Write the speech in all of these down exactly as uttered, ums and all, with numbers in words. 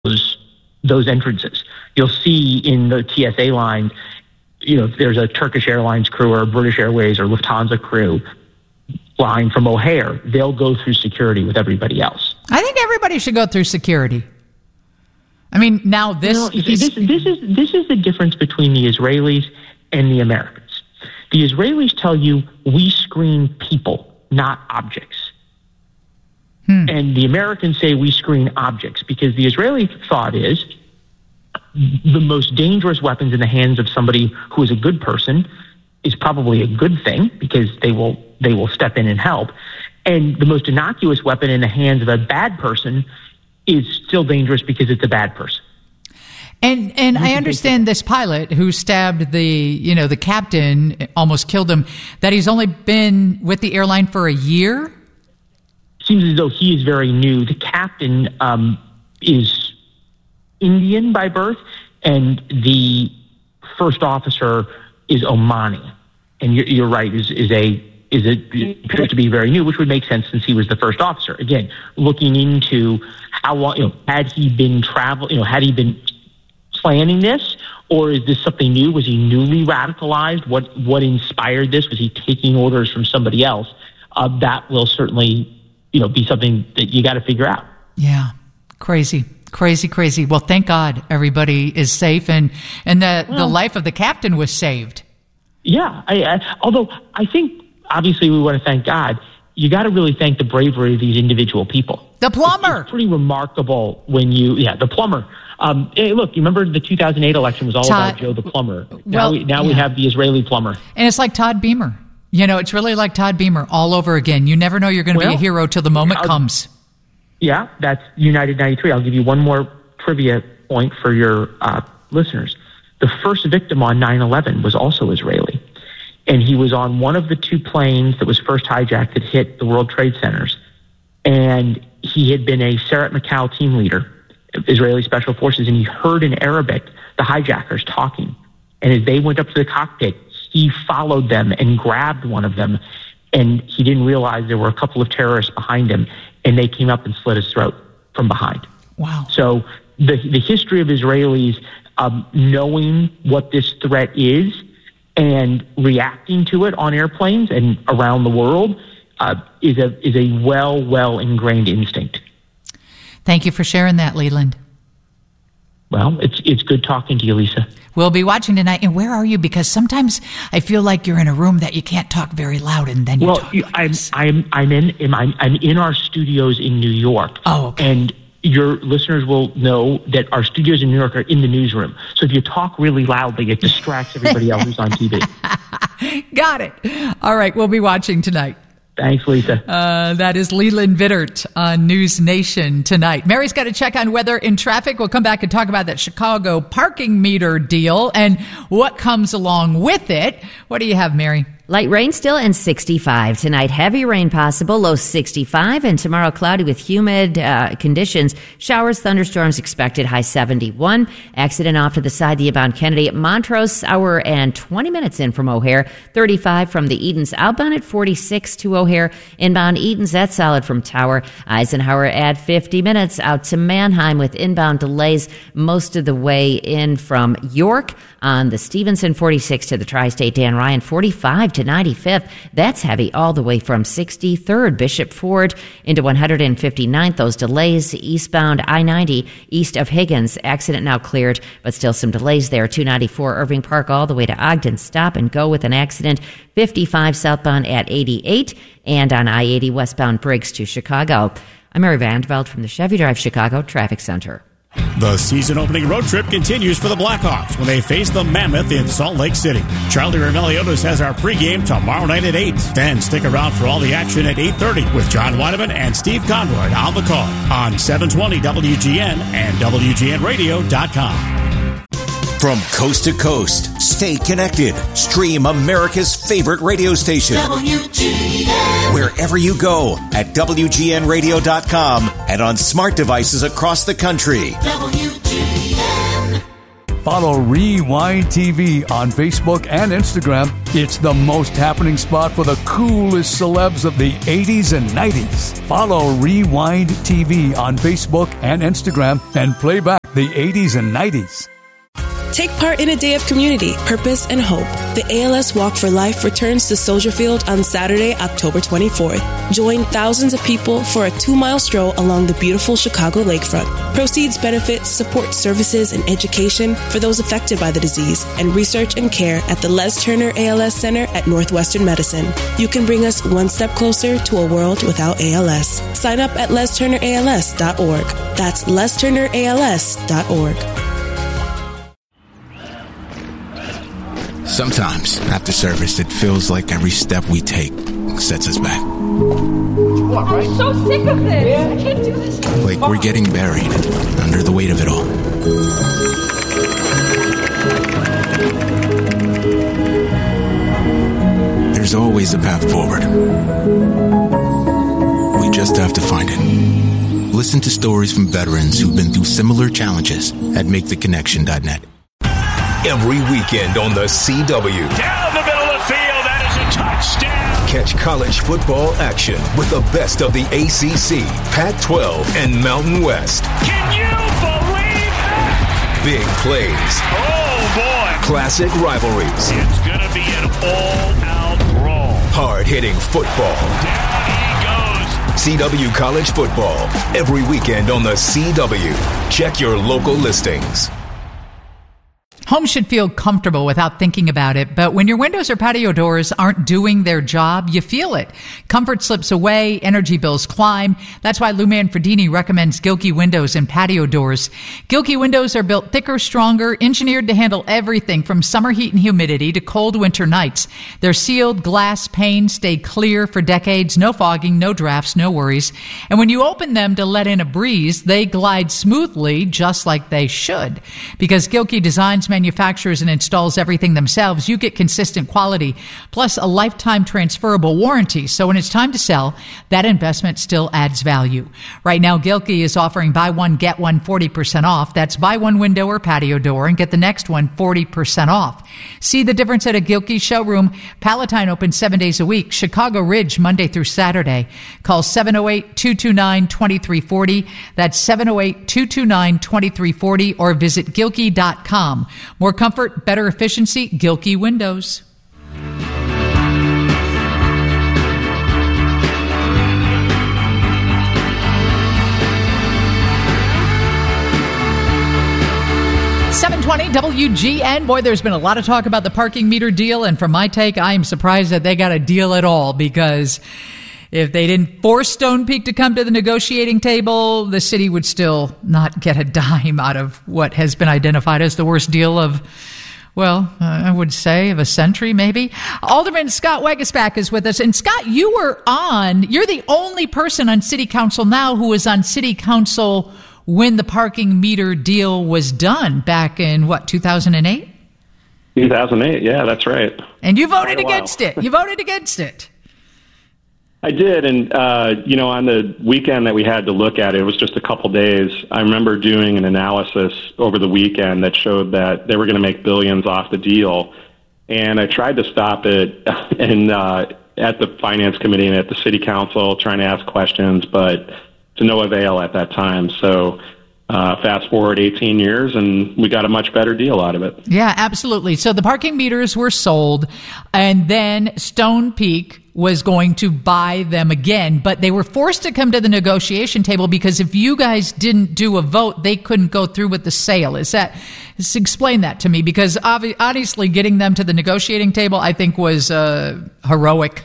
those, those entrances. You'll see in the T S A lines, you know, if there's a Turkish Airlines crew or a British Airways or Lufthansa crew flying from O'Hare, they'll go through security with everybody else. I think everybody should go through security. I mean, now this... You know, you see, this, this is this is the difference between the Israelis and the Americans. The Israelis tell you, we screen people, not objects. Hmm. And the Americans say we screen objects, because the Israeli thought is the most dangerous weapons in the hands of somebody who is a good person is probably a good thing, because they will they will step in and help. And the most innocuous weapon in the hands of a bad person is still dangerous because it's a bad person. And and I understand this pilot who stabbed the, you know, the captain, almost killed him, that he's only been with the airline for a year? Seems as though he is very new. The captain um, is Indian by birth, and the first officer is Omani. And you're, you're right, is is a is a appears to be very new, which would make sense since he was the first officer. Again, looking into how long, you know, had he been travel, you know, had he been planning this, or is this something new? Was he newly radicalized? What what inspired this? Was he taking orders from somebody else? Uh, that will certainly, you know, be something that you got to figure out. Yeah, crazy. Crazy, crazy. Well, thank God everybody is safe, and, and the, well, the life of the captain was saved. Yeah. I, I, although I think, obviously, we want to thank God. You got to really thank the bravery of these individual people. The plumber. It's, it's pretty remarkable when you, yeah, the plumber. Um, hey, look, you remember the two thousand eight election was all Todd, about Joe the plumber. Well, now we, now yeah. we have the Israeli plumber. And it's like Todd Beamer. You know, it's really like Todd Beamer all over again. You never know you're going to well, be a hero till the moment I'll, comes. Yeah, that's United ninety-three. I'll give you one more trivia point for your uh, listeners. The first victim on nine eleven was also Israeli. And he was on one of the two planes that was first hijacked that hit the World Trade Centers. And he had been a Sarat Macal team leader of Israeli Special Forces, and he heard in Arabic the hijackers talking. And as they went up to the cockpit, he followed them and grabbed one of them. And he didn't realize there were a couple of terrorists behind him, and they came up and slit his throat from behind. Wow. So the the history of Israelis um, knowing what this threat is and reacting to it on airplanes and around the world uh, is a is a well, well ingrained instinct. Thank you for sharing that, Leland. Well, it's it's good talking to you, Lisa. We'll be watching tonight. And where are you? Because sometimes I feel like you're in a room that you can't talk very loud, and then you well, talk. Like I'm, this. I'm I'm in I'm I'm in our studios in New York. Oh, okay. And your listeners will know that our studios in New York are in the newsroom. So if you talk really loudly, it distracts everybody else who's on T V. Got it. All right, we'll be watching tonight. Thanks, Lisa. Uh, that is Leland Vittert on News Nation tonight. Mary's got to check on weather and traffic. We'll come back and talk about that Chicago parking meter deal and what comes along with it. What do you have, Mary? Light rain still and sixty-five. Tonight, heavy rain possible, low sixty-five. And tomorrow, cloudy with humid uh, conditions. Showers, thunderstorms expected, high seventy-one. Accident off to the side, the Yvonne Kennedy at Montrose, hour and twenty minutes in from O'Hare. thirty-five from the Edens. Outbound at forty-six to O'Hare. Inbound Edens, that's solid from Tower. Eisenhower at fifty minutes. Out to Mannheim with inbound delays most of the way in from York. On the Stevenson, forty-six to the Tri-State Dan Ryan, forty-five to ninety-fifth. That's heavy all the way from sixty-third Bishop Ford into one hundred fifty-ninth. Those delays eastbound I ninety east of Higgins. Accident now cleared, but still some delays there. two ninety-four Irving Park all the way to Ogden. Stop and go with an accident. fifty-five southbound at eighty-eight and on I eighty westbound Briggs to Chicago. I'm Mary Vandeveld from the Chevy Drive Chicago Traffic Center. The season-opening road trip continues for the Blackhawks when they face the Mammoth in Salt Lake City. Charlie Rebelliotis has our pregame tomorrow night at eight. Then stick around for all the action at eight thirty with John Weideman and Steve Conroy on the call on seven twenty W G N and W G N radio dot com. From coast to coast, stay connected. Stream America's favorite radio station. W G N. Wherever you go at W G N radio dot com and on smart devices across the country. W G N. Follow Rewind T V on Facebook and Instagram. It's the most happening spot for the coolest celebs of the eighties and nineties. Follow Rewind T V on Facebook and Instagram and play back the eighties and nineties. Take part in a day of community, purpose, and hope. The A L S Walk for Life returns to Soldier Field on Saturday, October twenty-fourth. Join thousands of people for a two-mile stroll along the beautiful Chicago lakefront. Proceeds benefit support services and education for those affected by the disease and research and care at the Les Turner A L S Center at Northwestern Medicine. You can bring us one step closer to a world without A L S. Sign up at les turner a l s dot org. That's les turner a l s dot org. Sometimes, after service, it feels like every step we take sets us back. I'm so sick of this. I can't do this. Like we're getting buried under the weight of it all. There's always a path forward. We just have to find it. Listen to stories from veterans who've been through similar challenges at make the connection dot net. Every weekend on the C W. Down the middle of the field, that is a touchdown. Catch college football action with the best of the A C C, Pac twelve, and Mountain West. Can you believe that? Big plays. Oh, boy. Classic rivalries. It's going to be an all-out brawl. Hard-hitting football. Down he goes. C W College Football. Every weekend on the C W. Check your local listings. Homes should feel comfortable without thinking about it, but when your windows or patio doors aren't doing their job, you feel it. Comfort slips away, energy bills climb. That's why Lou Manfredini recommends Gilkey windows and patio doors. Gilkey windows are built thicker, stronger, engineered to handle everything from summer heat and humidity to cold winter nights. Their sealed glass panes stay clear for decades, no fogging, no drafts, no worries. And when you open them to let in a breeze, they glide smoothly just like they should. Because Gilkey designs, manufactures, and installs everything themselves, you get consistent quality, plus a lifetime transferable warranty. So when it's time to sell, that investment still adds value. Right now, Gilkey is offering buy one, get one forty percent off. That's buy one window or patio door and get the next one forty percent off. See the difference at a Gilkey showroom. Palatine opens seven days a week. Chicago Ridge, Monday through Saturday. Call seven oh eight, two two nine, two three four oh. That's seven oh eight, two two nine, two three four oh, or visit gilkey dot com. More comfort, better efficiency, Gilkey Windows. seven twenty W G N. Boy, there's been a lot of talk about the parking meter deal, and from my take, I am surprised that they got a deal at all, because if they didn't force Stone Peak to come to the negotiating table, the city would still not get a dime out of what has been identified as the worst deal of, well, uh, I would say of a century, maybe. Alderman Scott Wegesbach is with us. And Scott, you were on, you're the only person on city council now who was on city council when the parking meter deal was done back in, what, two thousand eight? two thousand eight, yeah, that's right. And you voted against it. You voted against it. I did, and, uh, you know, on the weekend that we had to look at it, it was just a couple days. I remember doing an analysis over the weekend that showed that they were going to make billions off the deal, and I tried to stop it and uh, at the Finance Committee and at the City Council, trying to ask questions, but to no avail at that time. So uh, fast forward eighteen years, and we got a much better deal out of it. Yeah, absolutely. So the parking meters were sold, and then Stone Peak was going to buy them again, but they were forced to come to the negotiation table because if you guys didn't do a vote, they couldn't go through with the sale. Is that, just explain that to me, because obvi- obviously getting them to the negotiating table, I think, was uh, heroic.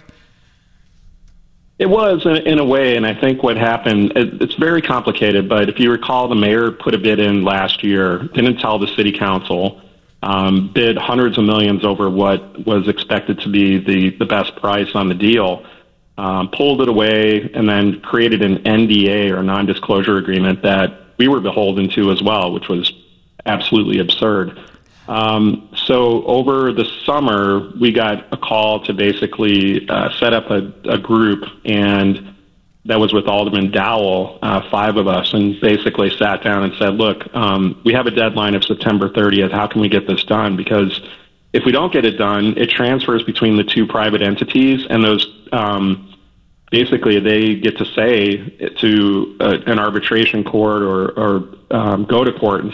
It was in, in a way, and I think what happened, it, it's very complicated, but if you recall, the mayor put a bid in last year, didn't tell the city council, Um, bid hundreds of millions over what was expected to be the, the best price on the deal, um, pulled it away, and then created an N D A, or non-disclosure agreement, that we were beholden to as well, which was absolutely absurd. Um, so over the summer, we got a call to basically uh, set up a, a group and that was with Alderman Dowell, uh, five of us, and basically sat down and said, look, um, we have a deadline of September thirtieth. How can we get this done? Because if we don't get it done, it transfers between the two private entities, and those um, basically they get to say to uh, an arbitration court or, or um, go to court and